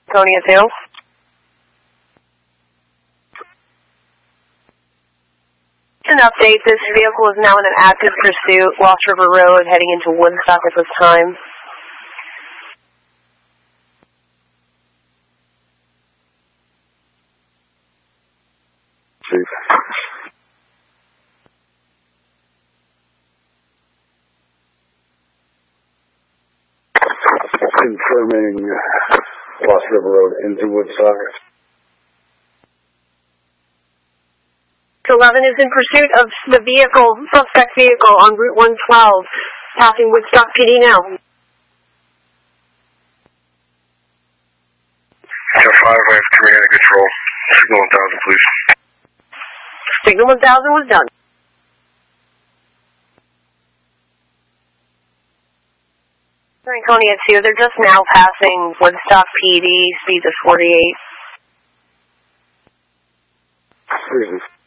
Antonia 2. An update, this vehicle is now in an active pursuit, Lost River Road, heading into Woodstock at this time. Confirming Lost River Road into Woodstock. 11 is in pursuit of the suspect vehicle on Route 112, passing Woodstock PD now. Air 5, I have command and control. Signal 1000, please. Signal 1000 was done. Franconia 2, they're just now passing Woodstock PD, speed is 48. Reason.